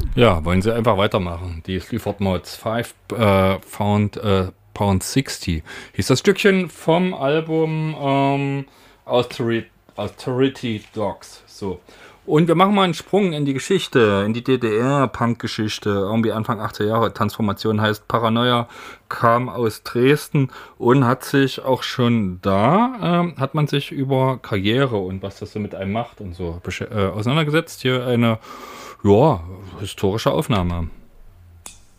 Ja, wollen Sie einfach weitermachen. Die Sleaford Mods 5 Pound 60 hieß das Stückchen vom Album Authority Dogs. So. Und wir machen mal einen Sprung in die Geschichte, in die DDR-Punk-Geschichte. Irgendwie Anfang 80er Jahre. Transformation heißt Paranoia, kam aus Dresden und hat sich auch schon da, hat man sich über Karriere und was das so mit einem macht und so auseinandergesetzt. Hier eine, ja, historische Aufnahme.